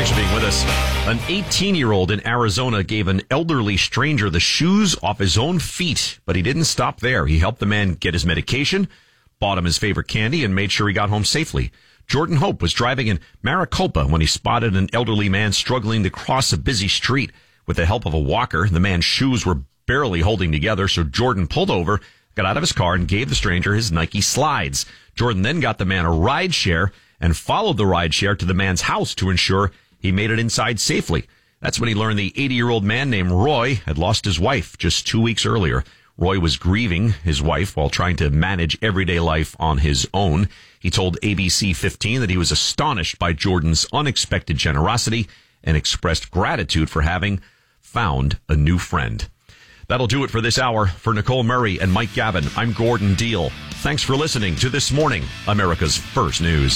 Thanks for being with us. An 18-year-old in Arizona gave an elderly stranger the shoes off his own feet, but he didn't stop there. He helped the man get his medication, bought him his favorite candy, and made sure he got home safely. Jordan Hope was driving in Maricopa when he spotted an elderly man struggling to cross a busy street. With the help of a walker, the man's shoes were barely holding together, so Jordan pulled over, got out of his car, and gave the stranger his Nike slides. Jordan then got the man a ride share and followed the ride share to the man's house to ensure he made it inside safely. That's when he learned the 80-year-old man named Roy had lost his wife just 2 weeks earlier. Roy was grieving his wife while trying to manage everyday life on his own. He told ABC 15 that he was astonished by Jordan's unexpected generosity and expressed gratitude for having found a new friend. That'll do it for this hour. For Nicole Murray and Mike Gavin, I'm Gordon Deal. Thanks for listening to This Morning, America's First News.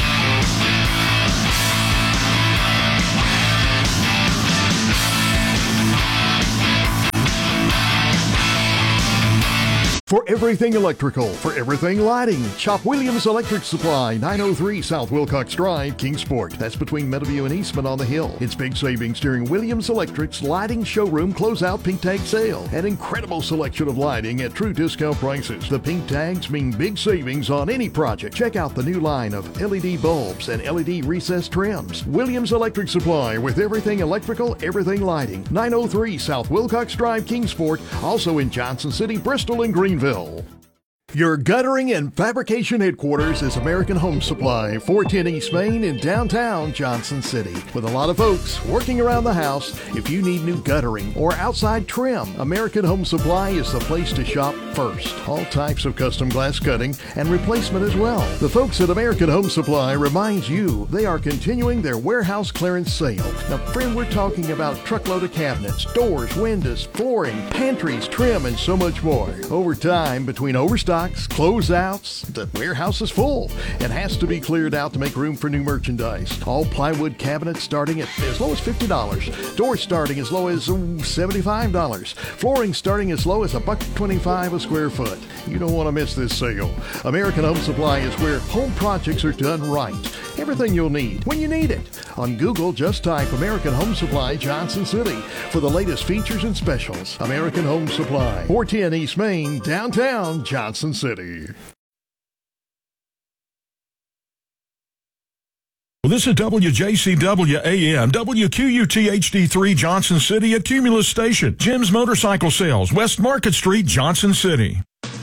For everything electrical, for everything lighting, shop Williams Electric Supply, 903 South Wilcox Drive, Kingsport. That's between Meadowview and Eastman on the Hill. It's big savings during Williams Electric's Lighting Showroom Closeout Pink Tag Sale. An incredible selection of lighting at true discount prices. The pink tags mean big savings on any project. Check out the new line of LED bulbs and LED recessed trims. Williams Electric Supply with everything electrical, everything lighting. 903 South Wilcox Drive, Kingsport. Also in Johnson City, Bristol, and Greenville. Your guttering and fabrication headquarters is American Home Supply, 410 East Main in downtown Johnson City. With a lot of folks working around the house, if you need new guttering or outside trim, American Home Supply is the place to shop first. All types of custom glass cutting and replacement as well. The folks at American Home Supply reminds you they are continuing their warehouse clearance sale. Now, friend, we're talking about truckload of cabinets, doors, windows, flooring, pantries, trim, and so much more. Over time, between overstock, closeouts, the warehouse is full and has to be cleared out to make room for new merchandise. All plywood cabinets starting at as low as $50. Doors starting as low as $75. Flooring starting as low as $1.25 a square foot. You don't want to miss this sale. American Home Supply is where home projects are done right. Everything you'll need when you need it. On Google, just type American Home Supply Johnson City for the latest features and specials. American Home Supply, 410 East Main, downtown Johnson City. Well, this is WJCW AM, WQUT HD3 Johnson City at Cumulus Station. Jim's Motorcycle Sales, West Market Street, Johnson City.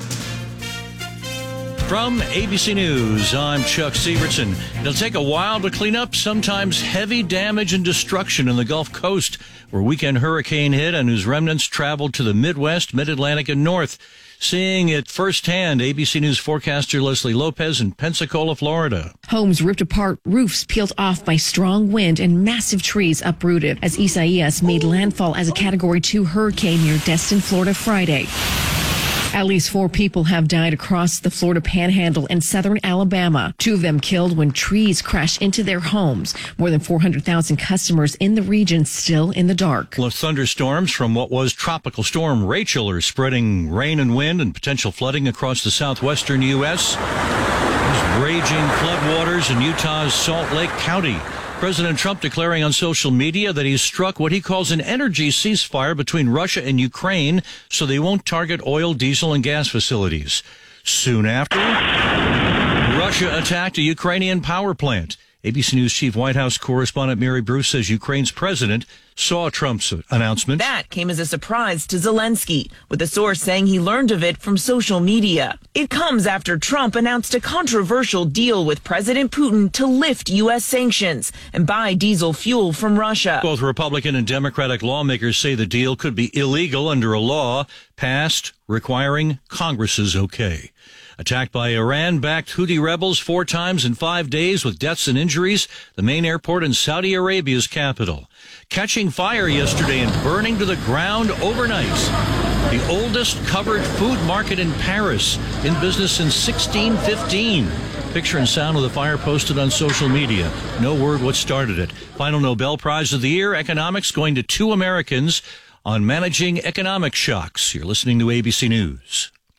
From ABC News, I'm Chuck Sievertson. It'll take a while to clean up sometimes heavy damage and destruction in the Gulf Coast, where weekend hurricane hit and whose remnants traveled to the Midwest, Mid-Atlantic, and North. Seeing it firsthand, ABC News forecaster Leslie Lopez in Pensacola, Florida. Homes ripped apart, roofs peeled off by strong wind, and massive trees uprooted as Isaias made landfall as a Category 2 hurricane near Destin, Florida, Friday. At least 4 people have died across the Florida Panhandle and southern Alabama. 2 of them killed when trees crashed into their homes. More than 400,000 customers in the region still in the dark. Well, thunderstorms from what was Tropical Storm Rachel are spreading rain and wind and potential flooding across the southwestern U.S. There's raging floodwaters in Utah's Salt Lake County. President Trump declaring on social media that he's struck what he calls an energy ceasefire between Russia and Ukraine so they won't target oil, diesel, and gas facilities. Soon after, Russia attacked a Ukrainian power plant. ABC News Chief White House correspondent Mary Bruce says Ukraine's president saw Trump's announcement. That came as a surprise to Zelensky, with a source saying he learned of it from social media. It comes after Trump announced a controversial deal with President Putin to lift U.S. sanctions and buy diesel fuel from Russia. Both Republican and Democratic lawmakers say the deal could be illegal under a law passed requiring Congress's okay. Attacked by Iran-backed Houthi rebels 4 times in 5 days with deaths and injuries, the main airport in Saudi Arabia's capital. Catching fire yesterday and burning to the ground overnight. The oldest covered food market in Paris, in business since 1615. Picture and sound of the fire posted on social media. No word what started it. Final Nobel Prize of the Year, economics, going to 2 Americans on managing economic shocks. You're listening to ABC News.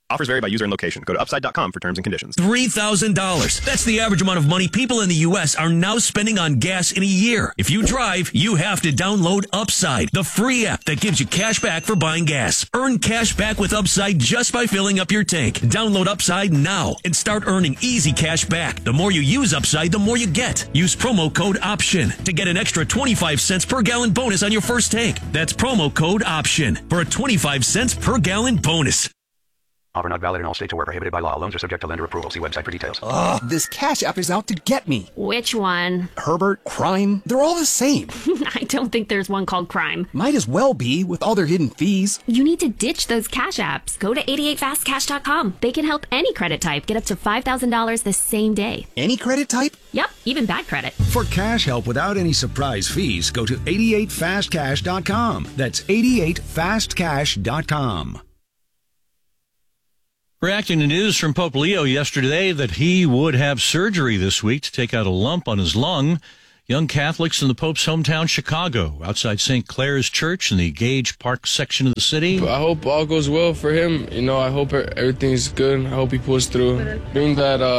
Offers vary by user and location. Go to upside.com for terms and conditions. $3,000. That's the average amount of money people in the U.S. are now spending on gas in a year. If you drive, you have to download Upside, the free app that gives you cash back for buying gas. Earn cash back with Upside just by filling up your tank. Download Upside now and start earning easy cash back. The more you use Upside, the more you get. Use promo code OPTION to get an extra 25 cents per gallon bonus on your first tank. That's promo code OPTION for a 25 cents per gallon bonus. Offer not valid in all states or where prohibited by law. Loans are subject to lender approval. See website for details. Ugh, this Cash App is out to get me. Which one? Herbert, Crime, they're all the same. I don't think there's one called Crime. Might as well be with all their hidden fees. You need to ditch those Cash Apps. Go to 88fastcash.com. They can help any credit type get up to $5,000 the same day. Any credit type? Yep, even bad credit. For cash help without any surprise fees, go to 88fastcash.com. That's 88fastcash.com. Reacting to news from Pope Leo yesterday that he would have surgery this week to take out a lump on his lung, young Catholics in the Pope's hometown, Chicago, outside St. Clair's Church in the Gage Park section of the city. I hope all goes well for him. You know, I hope everything's good. I hope he pulls through. Being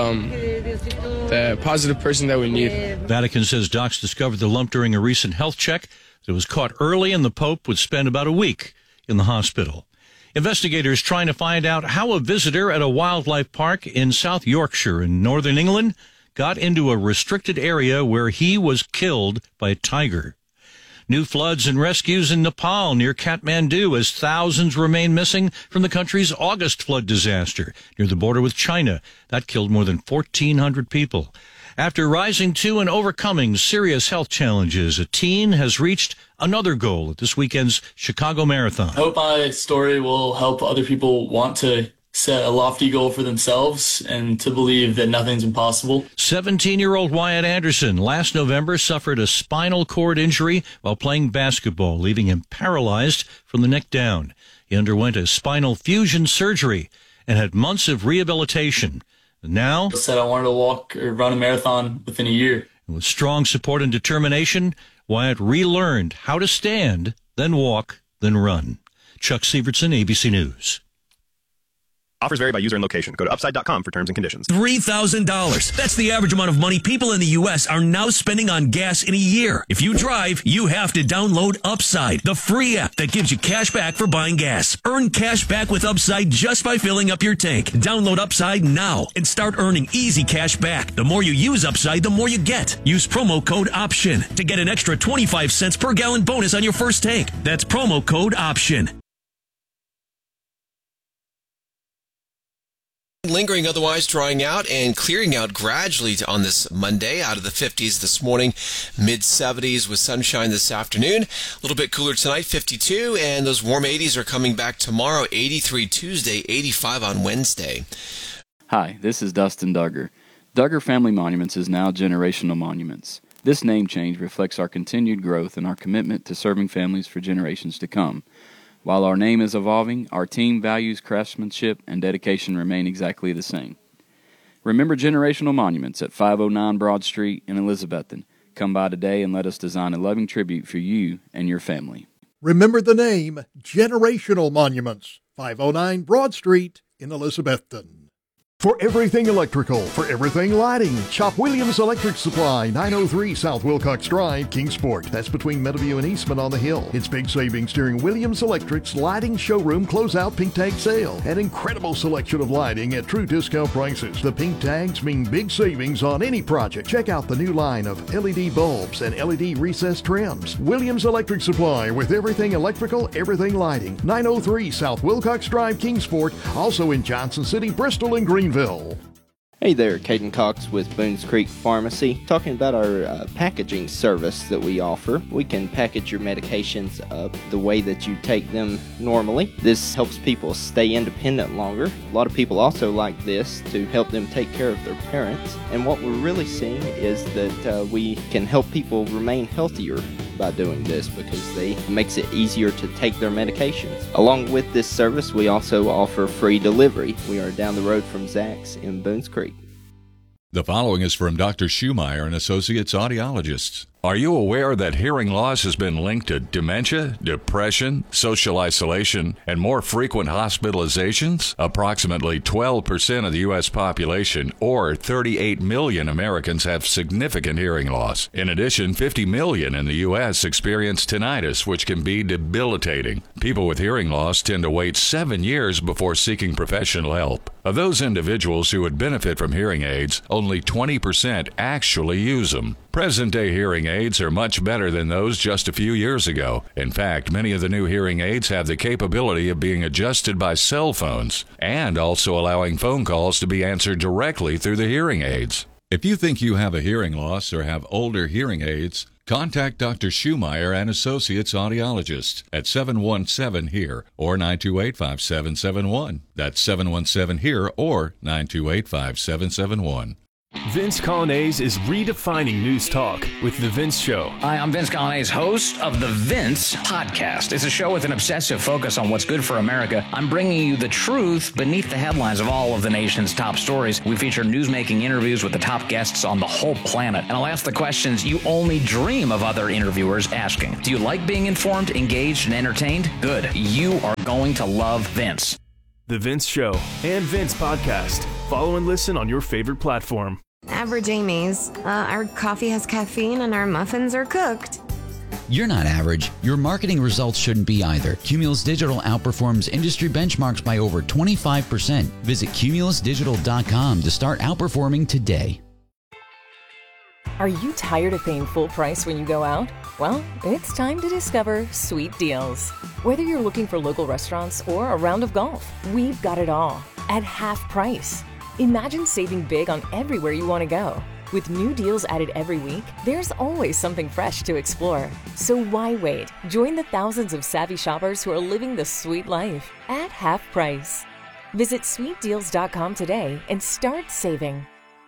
that positive person that we need. Vatican says docs discovered the lump during a recent health check. It was caught early, and the Pope would spend about a week in the hospital. Investigators trying to find out how a visitor at a wildlife park in South Yorkshire in northern England got into a restricted area where he was killed by a tiger. New floods and rescues in Nepal near Kathmandu as thousands remain missing from the country's August flood disaster near the border with China. That killed more than 1,400 people. After rising to and overcoming serious health challenges, a teen has reached another goal at this weekend's Chicago Marathon. I hope my story will help other people want to set a lofty goal for themselves and to believe that nothing's impossible. 17-year-old Wyatt Anderson last November suffered a spinal cord injury while playing basketball, leaving him paralyzed from the neck down. He underwent a spinal fusion surgery and had months of rehabilitation. Now, I said I wanted to walk or run a marathon within a year. With strong support and determination, Wyatt relearned how to stand, then walk, then run. Chuck Sievertson, ABC News. Offers vary by user and location. Go to upside.com for terms and conditions. $3,000. That's the average amount of money people in the U.S. are now spending on gas in a year. If you drive, you have to download Upside, the free app that gives you cash back for buying gas. Earn cash back with Upside just by filling up your tank. Download Upside now and start earning easy cash back. The more you use Upside, the more you get. Use promo code OPTION to get an extra 25 cents per gallon bonus on your first tank. That's promo code OPTION. Lingering, otherwise drying out and clearing out gradually on this Monday. Out of the 50s this morning, mid-70s with sunshine this afternoon. A little bit cooler tonight, 52, and those warm 80s are coming back tomorrow, 83 Tuesday, 85 on Wednesday. Hi, this is Dustin Duggar. Duggar Family Monuments is now Generational Monuments. This name change reflects our continued growth and our commitment to serving families for generations to come. While our name is evolving, our team values, craftsmanship, and dedication remain exactly the same. Remember Generational Monuments at 509 Broad Street in Elizabethton. Come by today and let us design a loving tribute for you and your family. Remember the name Generational Monuments, 509 Broad Street in Elizabethton. For everything electrical, for everything lighting, Chop Williams Electric Supply, 903 South Wilcox Drive, Kingsport. That's between Meadowview and Eastman on the Hill. It's big savings during Williams Electric's Lighting Showroom Closeout Pink Tag Sale. An incredible selection of lighting at true discount prices. The pink tags mean big savings on any project. Check out the new line of LED bulbs and LED recessed trims. Williams Electric Supply with everything electrical, everything lighting. 903 South Wilcox Drive, Kingsport. Also in Johnson City, Bristol, and Greenville. Hey there, Caden Cox with Boones Creek Pharmacy. Talking about our packaging service that we offer. We can package your medications up the way that you take them normally. This helps people stay independent longer. A lot of people also like this to help them take care of their parents. And what we're really seeing is that we can help people remain healthier by doing this because it makes it easier to take their medications. Along with this service, we also offer free delivery. We are down the road from Zach's in Boones Creek. The following is from Dr. Schumeyer and Associates Audiologists. Are you aware that hearing loss has been linked to dementia, depression, social isolation, and more frequent hospitalizations? Approximately 12% of the U.S. population, or 38 million Americans, have significant hearing loss. In addition, 50 million in the U.S. experience tinnitus, which can be debilitating. People with hearing loss tend to wait 7 years before seeking professional help. Of those individuals who would benefit from hearing aids, only 20% actually use them. Present-day hearing aids are much better than those just a few years ago. In fact, many of the new hearing aids have the capability of being adjusted by cell phones and also allowing phone calls to be answered directly through the hearing aids. If you think you have a hearing loss or have older hearing aids, contact Dr. Schumeyer and Associates Audiologists at 717-HEAR or 928-5771. That's 717-HEAR or 928-5771. Vince Colonnese is redefining news talk with The Vince Show. Hi, I'm Vince Colonnese, host of The Vince Podcast. It's a show with an obsessive focus on what's good for America. I'm bringing you the truth beneath the headlines of all of the nation's top stories. We feature newsmaking interviews with the top guests on the whole planet. And I'll ask the questions you only dream of other interviewers asking. Do you like being informed, engaged, and entertained? Good. You are going to love Vince. The Vince Show and Vince Podcast. Follow and listen on your favorite platform. Average Amy's. Our coffee has caffeine and our muffins are cooked. You're not average. Your marketing results shouldn't be either. Cumulus Digital outperforms industry benchmarks by over 25%. Visit cumulusdigital.com to start outperforming today. Are you tired of paying full price when you go out? Well, it's time to discover Sweet Deals. Whether you're looking for local restaurants or a round of golf, we've got it all at half price. Imagine saving big on everywhere you want to go. With new deals added every week, there's always something fresh to explore. So why wait? Join the thousands of savvy shoppers who are living the sweet life at half price. Visit sweetdeals.com today and start saving.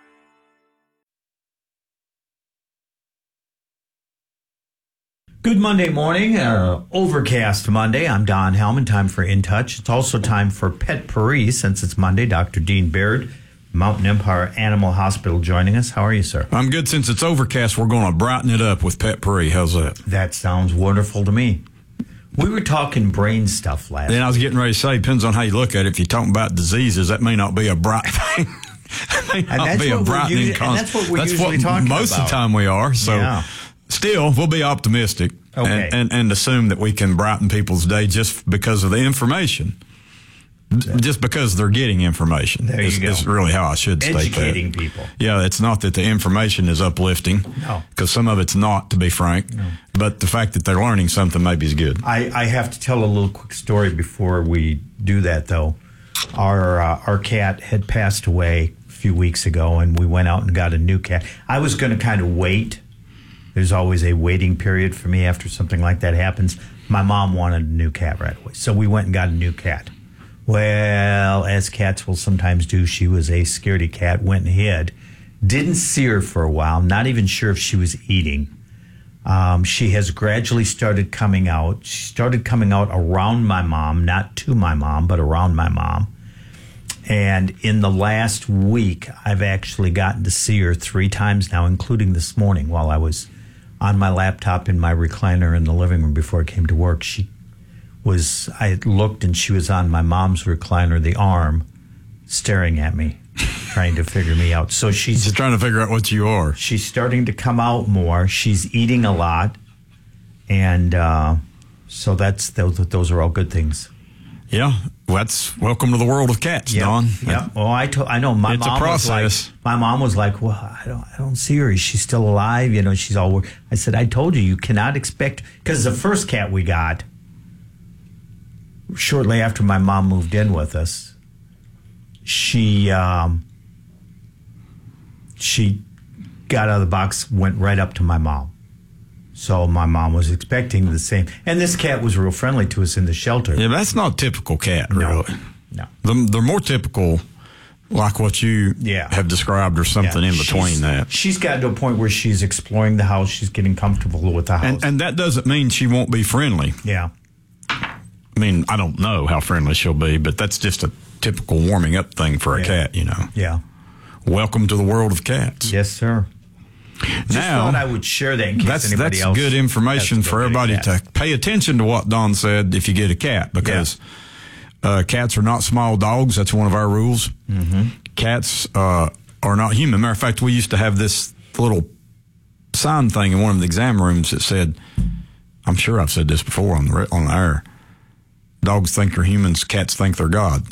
Good Monday morning, overcast Monday. I'm Don Hellman. Time for In Touch. It's also time for Pet Paris since it's Monday. Dr. Dean Baird, Mountain Empire Animal Hospital, joining us. How are you, sir? I'm good. Since it's overcast, we're going to brighten it up with Pet Paris. How's that? That sounds wonderful to me. We were talking brain stuff last week. Then I was getting ready to say, depends on how you look at it. If you're talking about diseases, that may not be a bright thing. And that's what we're usually talking about. Most of the time we are. So. Yeah. Still, we'll be optimistic and assume that we can brighten people's day just because of the information. Just because they're getting information. There you go. Is really how I should state that. Educating people. Yeah, it's not that the information is uplifting. No. Because some of it's not, to be frank. No. But the fact that they're learning something maybe is good. I have to tell a little quick story before we do that, though. Our cat had passed away a few weeks ago, and we went out and got a new cat. I was going to kind of wait. There's always a waiting period for me after something like that happens. My mom wanted a new cat right away, so we went and got a new cat. Well, as cats will sometimes do, she was a scaredy cat, went and hid. Didn't see her for a while, not even sure if she was eating. She has gradually started coming out. She started coming out around my mom, not to my mom, but around my mom. And in the last week, I've actually gotten to see her 3 times now, including this morning while I was on my laptop in my recliner in the living room before I came to work. I looked and she was on my mom's recliner, the arm, staring at me, trying to figure me out. So she's just trying to figure out what you are. She's starting to come out more. She's eating a lot. And so those are all good things. Yeah, that's welcome to the world of cats, Don. Yeah. Well, I know my it's mom a process. My mom was like, "Well, I don't see her. Is she still alive? You know, she's all." I said, "I told you cannot expect," because the first cat we got shortly after my mom moved in with us, she got out of the box, went right up to my mom. So my mom was expecting the same. And this cat was real friendly to us in the shelter. Yeah, that's not a typical cat, really. No. They're more typical, like what you have described, or something in between that. She's gotten to a point where she's exploring the house. She's getting comfortable with the house. And that doesn't mean she won't be friendly. Yeah. I mean, I don't know how friendly she'll be, but that's just a typical warming up thing for a cat, you know. Yeah. Welcome to the world of cats. Yes, sir. Thought I would share that in case anybody else. That's good information for everybody to pay attention to what Don said if you get a cat, because cats are not small dogs. That's one of our rules. Mm-hmm. Cats are not human. Matter of fact, we used to have this little sign thing in one of the exam rooms that said, I'm sure I've said this before on the air, dogs think they're humans, cats think they're God.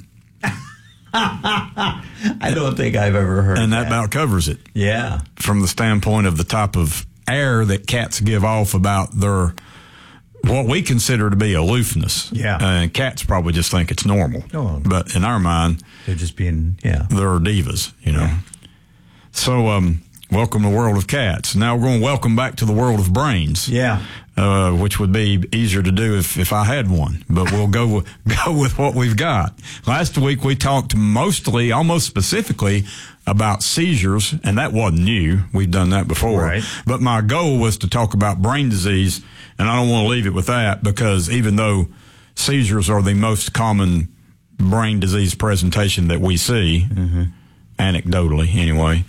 I don't think I've ever heard and that about covers it. Yeah. From the standpoint of the type of air that cats give off about their, what we consider to be aloofness. Yeah. And cats probably just think it's normal. Oh. But in our mind, they're just being, they're divas, you know. Yeah. So, welcome to the world of cats. Now we're going to welcome back to the world of brains. Yeah. Which would be easier to do if I had one, but we'll go with what we've got. Last week we talked mostly, almost specifically, about seizures, and that wasn't new. We've done that before. Right. But my goal was to talk about brain disease, and I don't want to leave it with that, because even though seizures are the most common brain disease presentation that we see, anecdotally anyway,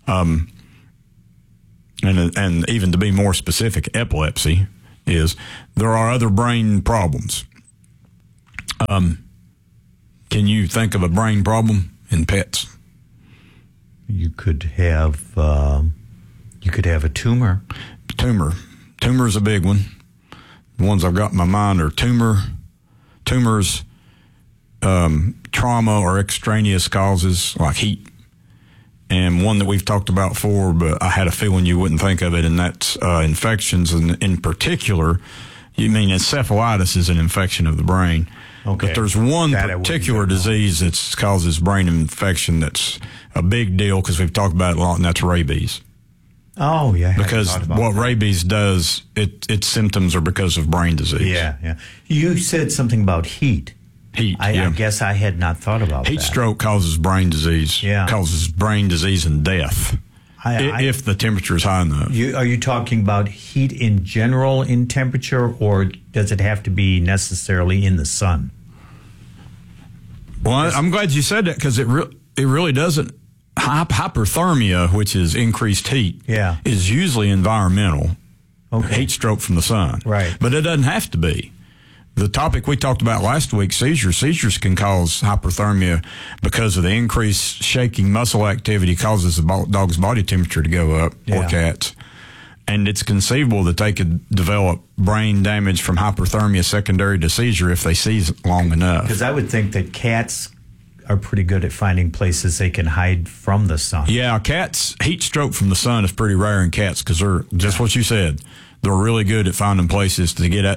and even to be more specific, epilepsy is, there are other brain problems. Can you think of a brain problem in pets? You could have a tumor. Tumor's a big one. The ones I've got in my mind are tumors, trauma or extraneous causes like heat. And one that we've talked about before, but I had a feeling you wouldn't think of it, and that's infections. And in particular, you mean encephalitis is an infection of the brain. Okay. But there's one particular disease that causes brain infection that's a big deal, because we've talked about it a lot, and that's rabies. Oh, yeah. Because what rabies does, its symptoms are because of brain disease. Yeah. You said something about heat. I guess I had not thought about that. Heat stroke causes brain disease. Yeah. Causes brain disease and death. If the temperature is high enough. Are you talking about heat in general in temperature, or does it have to be necessarily in the sun? Well, I'm glad you said that, because it really doesn't. Hyperthermia, which is increased heat, is usually environmental. Okay. Heat stroke from the sun. Right. But it doesn't have to be. The topic we talked about last week, seizures can cause hyperthermia because of the increased shaking muscle activity causes the dog's body temperature to go up, or cats. And it's conceivable that they could develop brain damage from hyperthermia secondary to seizure if they seize long enough. Because I would think that cats are pretty good at finding places they can hide from the sun. Yeah, cats, heat stroke from the sun is pretty rare in cats, because they're just what you said. They're really good at finding places to get.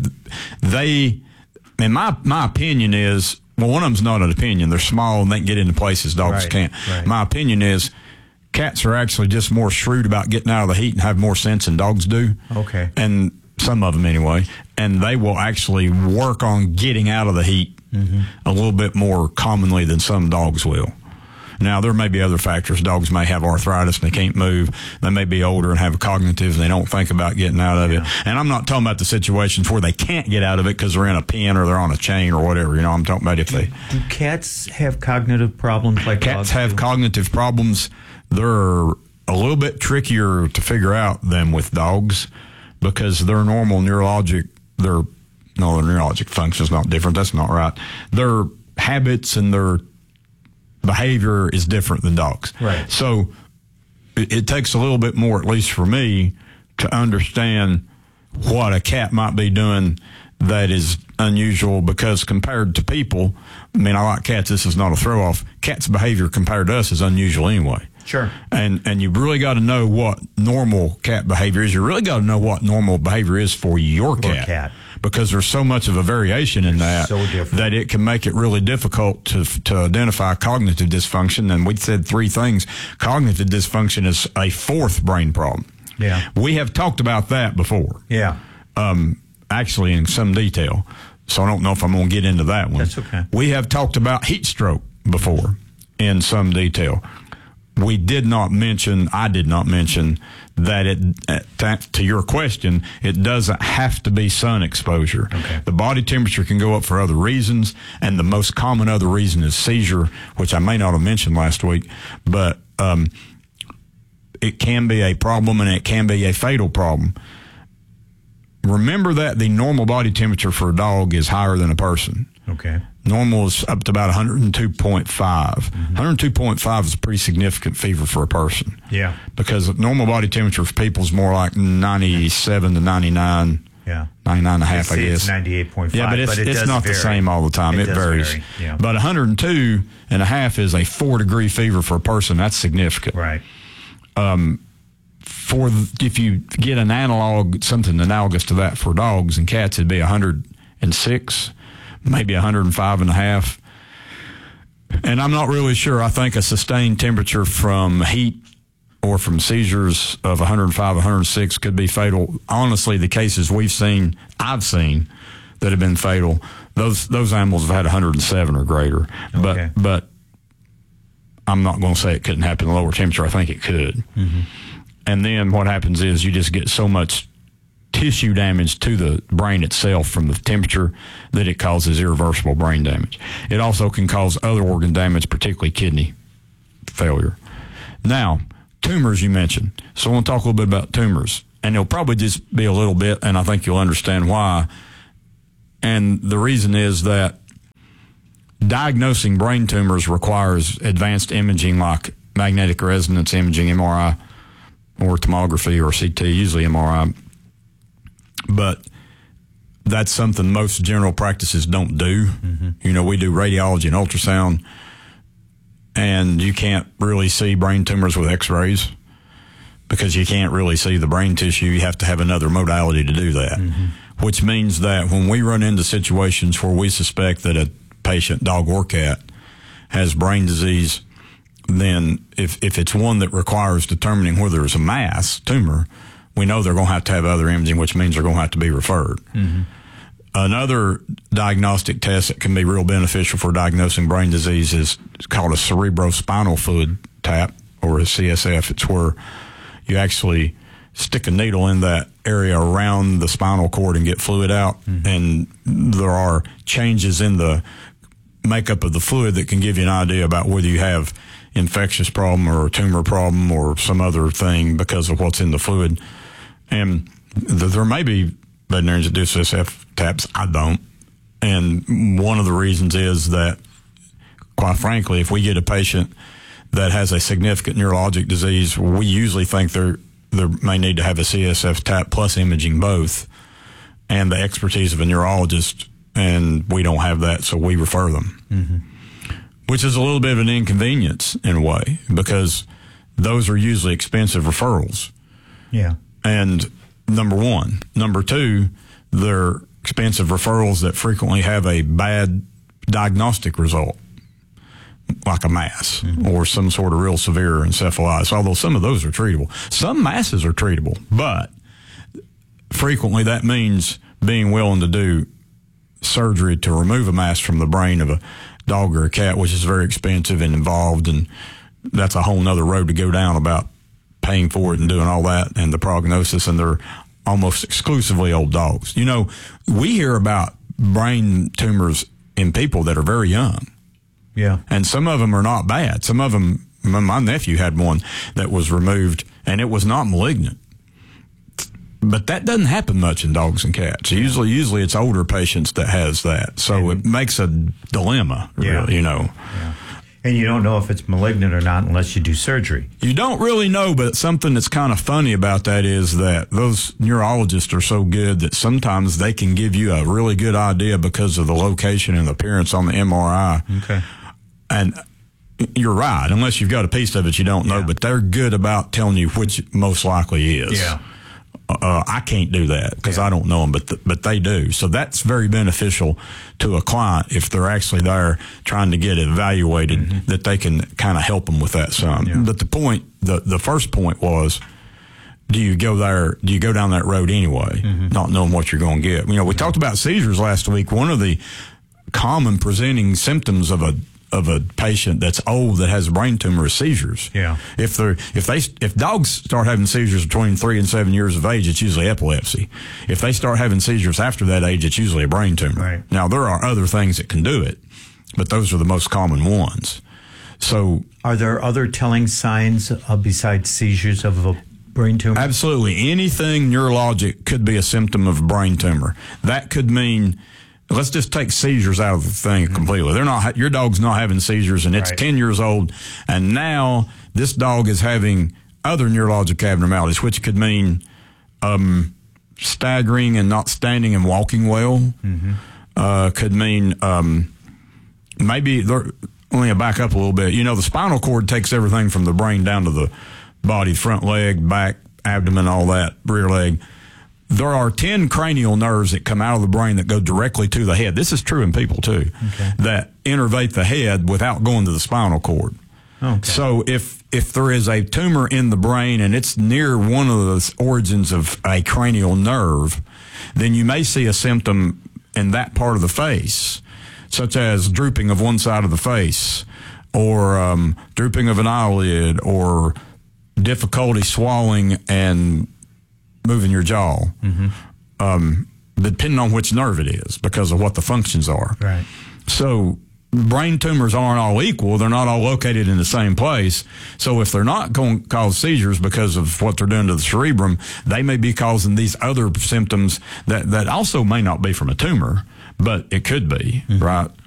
And my opinion is, well, one of them's not an opinion. They're small and they can get into places dogs can't. Right. My opinion is, cats are actually just more shrewd about getting out of the heat and have more sense than dogs do. Okay. And some of them anyway. And they will actually work on getting out of the heat a little bit more commonly than some dogs will. Now, there may be other factors. Dogs may have arthritis and they can't move. They may be older and have a cognitive and they don't think about getting out of it. And I'm not talking about the situations where they can't get out of it because they're in a pen or they're on a chain or whatever. You know, I'm talking about if they... Do cats have cognitive problems like cats have cognitive problems. They're a little bit trickier to figure out than with dogs, because their normal neurologic function is not different. That's not right. Their habits and their behavior is different than dogs. Right. So it takes a little bit more, at least for me, to understand what a cat might be doing that is unusual, because compared to people, I mean, I like cats. This is not a throw off. Cats' behavior compared to us is unusual anyway. Sure. And you really got to know what normal cat behavior is. You really got to know what normal behavior is for your cat. Because there's so much of a variation in that, that it can make it really difficult to identify cognitive dysfunction. And we said three things. Cognitive dysfunction is a fourth brain problem. Yeah. We have talked about that before. Yeah. Actually in some detail. So I don't know if I'm going to get into that one. That's okay. We have talked about heat stroke before in some detail. I did not mention that to your question, it doesn't have to be sun exposure. Okay. The body temperature can go up for other reasons, and the most common other reason is seizure, which I may not have mentioned last week, but it can be a problem, and it can be a fatal problem. Remember that the normal body temperature for a dog is higher than a person. Okay. Normal is up to about 102.5. 102.5 is a pretty significant fever for a person. Yeah. Because normal body temperature for people is more like 97 to 99. Yeah. 99 and a half, I guess. It's 98.5. Yeah, but it's not vary. the same all the time. It varies. Vary. Yeah. But 102 and a half is a 4-degree fever for a person. That's significant. Right. If you get an analog, something analogous to that for dogs and cats, it'd be 106, maybe 105 and a half. And I'm not really sure. I think a sustained temperature from heat or from seizures of 105, 106 could be fatal. Honestly, the cases I've seen that have been fatal, those animals have had 107 or greater. Okay. But I'm not going to say it couldn't happen at lower temperature. I think it could. Mm-hmm. And then what happens is you just get so much tissue damage to the brain itself from the temperature that it causes irreversible brain damage. It also can cause other organ damage, particularly kidney failure. Now, tumors you mentioned. So I want to talk a little bit about tumors. And it'll probably just be a little bit, and I think you'll understand why. And the reason is that diagnosing brain tumors requires advanced imaging like magnetic resonance imaging, MRI, or tomography or CT, usually MRI. But that's something most general practices don't do. Mm-hmm. You know, we do radiology and ultrasound, and you can't really see brain tumors with x-rays because you can't really see the brain tissue. You have to have another modality to do that, which means that when we run into situations where we suspect that a patient, dog or cat, has brain disease, then if it's one that requires determining whether it's a mass tumor, we know they're going to have other imaging, which means they're going to have to be referred. Mm-hmm. Another diagnostic test that can be real beneficial for diagnosing brain disease is called a cerebrospinal fluid tap, or a CSF. It's where you actually stick a needle in that area around the spinal cord and get fluid out. Mm-hmm. And there are changes in the makeup of the fluid that can give you an idea about whether you have infectious problem or a tumor problem or some other thing because of what's in the fluid. And there may be veterinarians that do CSF taps. I don't. And one of the reasons is that, quite frankly, if we get a patient that has a significant neurologic disease, we usually think they may need to have a CSF tap plus imaging both, and the expertise of a neurologist, and we don't have that, so we refer them. Mm-hmm. Which is a little bit of an inconvenience in a way, because those are usually expensive referrals. Yeah. And number one. Number two, they're expensive referrals that frequently have a bad diagnostic result, like a mass or some sort of real severe encephalitis, although some of those are treatable. Some masses are treatable, but frequently that means being willing to do surgery to remove a mass from the brain of a dog or a cat, which is very expensive and involved, and that's a whole nother road to go down about paying for it and doing all that and the prognosis, and they're almost exclusively old dogs. You know, we hear about brain tumors in people that are very young. Yeah. And some of them are not bad. Some of them, my nephew had one that was removed and it was not malignant. But that doesn't happen much in dogs and cats. Usually it's older patients that has that. So it makes a dilemma, really, you know. Yeah. And you don't know if it's malignant or not unless you do surgery. You don't really know, but something that's kind of funny about that is that those neurologists are so good that sometimes they can give you a really good idea because of the location and appearance on the MRI. Okay. And you're right. Unless you've got a piece of it, you don't know, but they're good about telling you which most likely is. Yeah. I can't do that because I don't know them, but they do. So that's very beneficial to a client if they're actually there trying to get it evaluated, that they can kind of help them with that some. Yeah. But the first point was, do you go down that road anyway, not knowing what you're going to get? You know, we talked about seizures last week. One of the common presenting symptoms of a patient that's old that has a brain tumor is seizures. Yeah. If dogs start having seizures between 3 and 7 years of age, it's usually epilepsy. If they start having seizures after that age, it's usually a brain tumor. Right. Now, there are other things that can do it, but those are the most common ones. So, are there other telling signs besides seizures of a brain tumor? Absolutely. Anything neurologic could be a symptom of a brain tumor. That could mean, let's just take seizures out of the thing completely. Your dog's not having seizures, and it's 10 years old, and now this dog is having other neurologic abnormalities, which could mean staggering and not standing and walking well. Could mean maybe, let me back up a little bit. The spinal cord takes everything from the brain down to the body, front leg, back, abdomen, all that, rear leg. There are 10 cranial nerves that come out of the brain that go directly to the head. This is true in people too, that innervate the head without going to the spinal cord. So if there is a tumor in the brain and it's near one of the origins of a cranial nerve, then you may see a symptom in that part of the face, such as drooping of one side of the face, or drooping of an eyelid, or difficulty swallowing and moving your jaw, depending on which nerve it is, because of what the functions are. Right. So brain tumors aren't all equal. They're not all located in the same place. So if they're not going to cause seizures because of what they're doing to the cerebrum, they may be causing these other symptoms that also may not be from a tumor, but it could be, right?